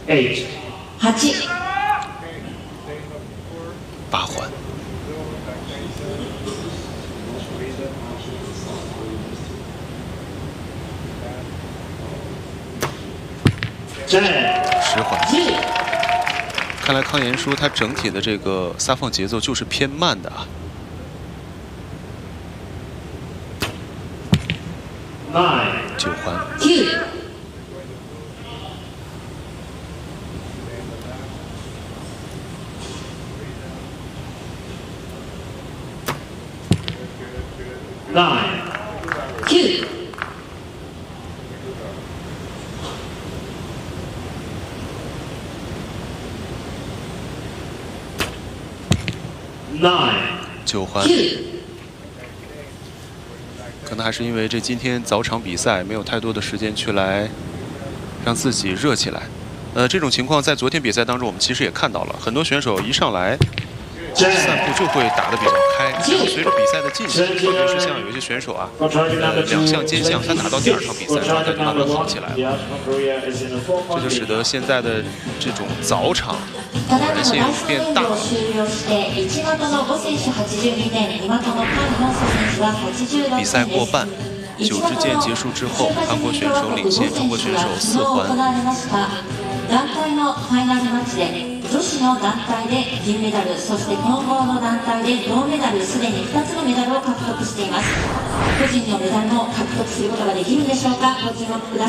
8 8环。 10 环。看来康妍姝她整体的这个撒放节奏就是偏慢的啊。9环。9环。可能还是因为今天早场比赛没有太多的时间去来让自己热起来。这种情况在昨天比赛当中我们其实也看到了，很多选手一上来散步就会打得比较开，然后随着比赛的进行，特别是像有一些选手啊，2项兼项，他打到第2场比赛，状态就慢慢好起来了。这就使得现在的这种早场偶然性变大了。比赛过半，9支箭结束之后，韩国选手领先，中国选手4环。 団体のファイナルマッチで女子の団体で銀メダル、そして混合の団体で銅メダル、すでに2つのメダルを獲得しています。個人のメダルも獲得することができるんでしょうか。ご注目ください。